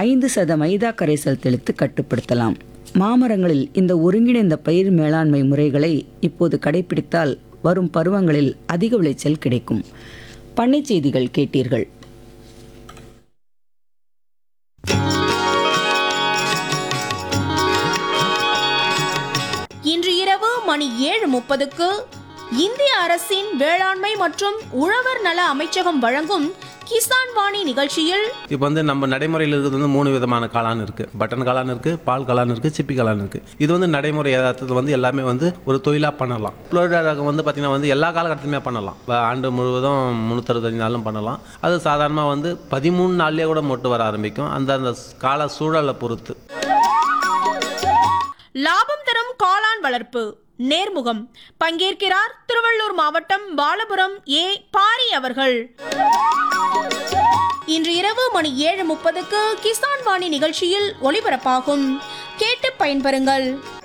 5% மைதா கரைசல் தெளித்து கட்டுப்படுத்தலாம். மாமரங்களில் இந்த ஒருங்கிணைந்த பயிர் மேலாண்மை முறைகளை இப்போது கடைபிடித்தால் வரும் பருவங்களில் அதிக விளைச்சல் கிடைக்கும். பண்ணை செய்திகள் கேட்டீர்கள். இன்று இரவு மணி 7:30க்கு இந்திய அரசின் வேளாண்மை மற்றும் உழவர் நல அமைச்சகம் வழங்கும் கிசான் வாணி நிகழ்ச்சியில் இப்போ நம்ம நடைமுறையில் இருக்கிறது 3 விதமான காளான் இருக்குது. பட்டன் காளான் இருக்குது, பால் காளான் இருக்குது, சிப்பி காளான் இருக்குது. இது நடைமுறை யதார்த்தத்தில் எல்லாமே ஒரு தொழிலாக பண்ணலாம். புளோரிடா ரகம் பார்த்தீங்கன்னா எல்லா காலகட்டத்திலுமே பண்ணலாம். ஆண்டு முழுவதும் 365 நாளும் பண்ணலாம். அது சாதாரணமாக 13 நாள்லேயே கூட மொட்டு வர ஆரம்பிக்கும். அந்த கால சூழலை பொறுத்து. லாபம் தரும் காளான் வளர்ப்பு நேர்முகம் பங்கேற்கிறார் திருவள்ளூர் மாவட்டம் பாலபுரம் ஏ பாரி அவர்கள். இன்று இரவு மணி 7:30க்கு கிசான் வாணி நிகழ்ச்சியில் ஒளிபரப்பாகும். கேட்டு பயன்பெறுங்கள்.